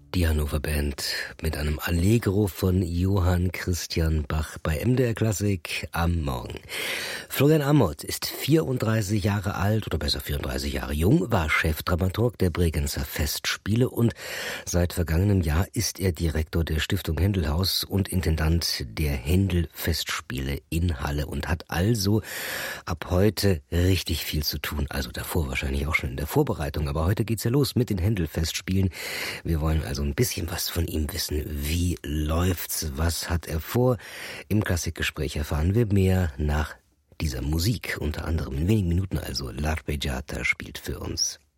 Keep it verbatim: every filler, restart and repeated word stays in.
Die Hannover Band mit einem Allegro von Johann Christian Bach bei M D R Klassik am Morgen. Florian Amott ist vierunddreißig Jahre alt, oder besser vierunddreißig Jahre jung, war Chefdramaturg der Bregenzer Festspiele und seit vergangenem Jahr ist er Direktor der Stiftung Händelhaus und Intendant der Händel-Festspiele in Halle und hat also ab heute richtig viel zu tun. Also davor wahrscheinlich auch schon in der Vorbereitung, aber heute geht's ja los mit den Händel-Festspielen. Wir wollen also ein bisschen was von ihm wissen. Wie läuft's? Was hat er vor? Im Klassikgespräch erfahren wir mehr nach dieser Musik. Unter anderem in wenigen Minuten also L'Arpeggiata spielt für uns.